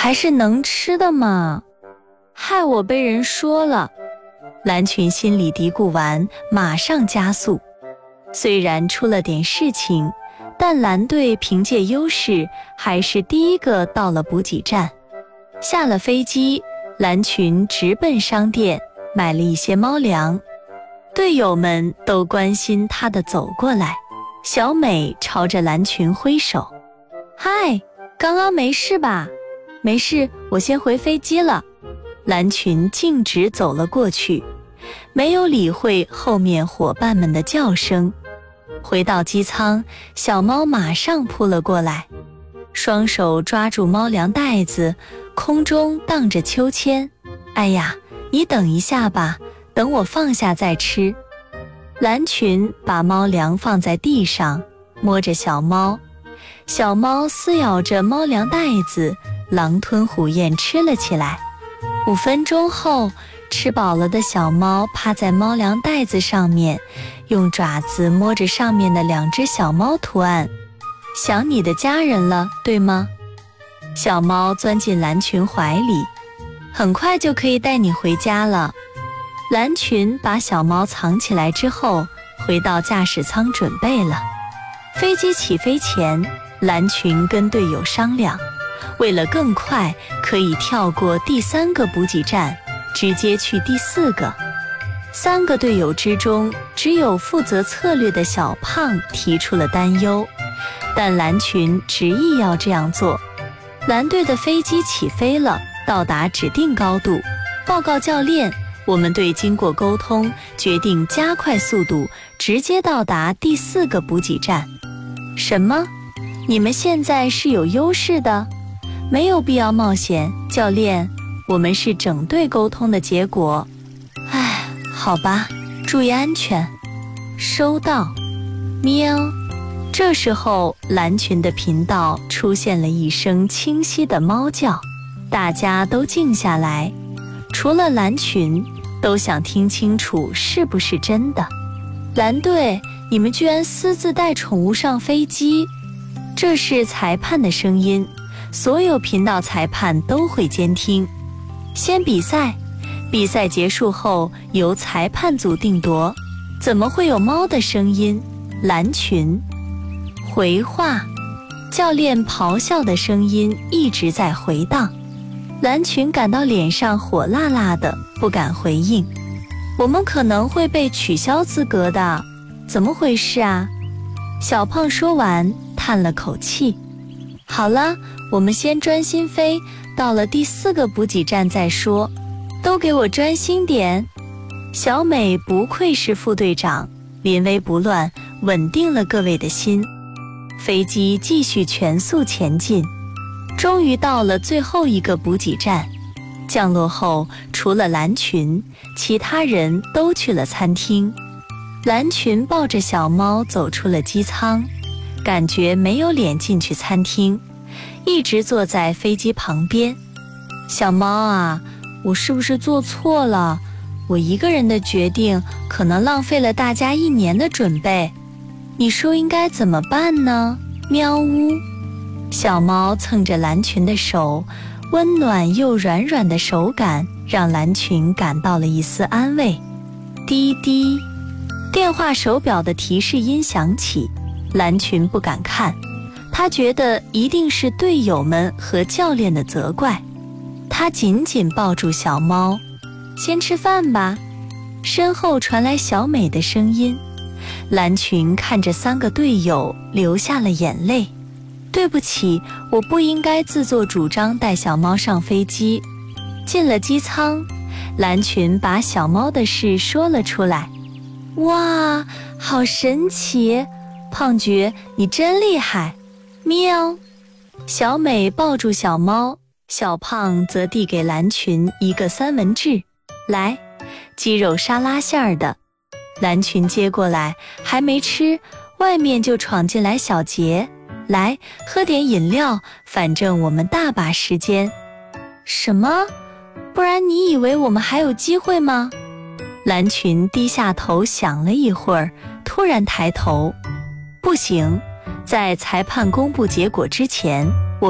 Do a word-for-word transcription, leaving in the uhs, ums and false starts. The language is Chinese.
还是能吃的嘛，害我被人说了。蓝群心里嘀咕完，马上加速。虽然出了点事情，但蓝队凭借优势，还是第一个到了补给站。下了飞机，蓝群直奔商店，买了一些猫粮。队友们都关心他的走过来，小美朝着蓝群挥手：“嗨，刚刚没事吧？”“没事，我先回飞机了。”蓝群径直走了过去，没有理会后面伙伴们的叫声。回到机舱，小猫马上扑了过来，双手抓住猫粮袋子，空中荡着秋千。“哎呀，你等一下吧，等我放下再吃。”蓝群把猫粮放在地上，摸着小猫，小猫撕咬着猫粮袋子，狼吞虎咽吃了起来。五分钟后，吃饱了的小猫趴在猫粮袋子上面，用爪子摸着上面的两只小猫图案。“想你的家人了，对吗？”小猫钻进蓝群怀里，“很快就可以带你回家了。”蓝群把小猫藏起来之后，回到驾驶舱准备了。飞机起飞前，蓝群跟队友商量，为了更快，可以跳过第三个补给站，直接去第四个。三个队友之中，只有负责策略的小胖提出了担忧，但蓝群执意要这样做。蓝队的飞机起飞了，到达指定高度。报告教练，我们队经过沟通，决定加快速度，直接到达第四个补给站。什么？你们现在是有优势的？没有必要冒险，教练，我们是整队沟通的结果。唉，好吧，注意安全。收到。喵。这时候，蓝群的频道出现了一声清晰的猫叫，大家都静下来，除了蓝群，都想听清楚是不是真的。蓝队，你们居然私自带宠物上飞机？这是裁判的声音，所有频道裁判都会监听。先比赛，比赛结束后由裁判组定夺。怎么会有猫的声音？蓝群。回话，教练咆哮的声音一直在回荡。蓝群感到脸上火辣辣的，不敢回应。我们可能会被取消资格的，怎么回事啊？小胖说完，叹了口气。好了，我们先专心飞，到了第四个补给站再说。都给我专心点。小美不愧是副队长，临危不乱，稳定了各位的心。飞机继续全速前进，终于到了最后一个补给站。降落后，除了蓝群，其他人都去了餐厅。蓝群抱着小猫走出了机舱，感觉没有脸进去餐厅，一直坐在飞机旁边。小猫啊，我是不是做错了？我一个人的决定可能浪费了大家一年的准备。你说应该怎么办呢？喵呜。小猫蹭着蓝群的手，温暖又软软的手感让蓝群感到了一丝安慰。滴滴，电话手表的提示音响起，蓝群不敢看，他觉得一定是队友们和教练的责怪。他紧紧抱住小猫，先吃饭吧。身后传来小美的声音。蓝群看着三个队友，流下了眼泪。对不起，我不应该自作主张带小猫上飞机。进了机舱，蓝群把小猫的事说了出来。哇，好神奇！胖菊，你真厉害！喵。小美抱住小猫，小胖则递给蓝群一个三文治，来，鸡肉沙拉馅儿的。蓝群接过来，还没吃，外面就闯进来小杰，来，喝点饮料，反正我们大把时间。什么？不然你以为我们还有机会吗？蓝群低下头想了一会儿，突然抬头，不行，在裁判公布结果之前，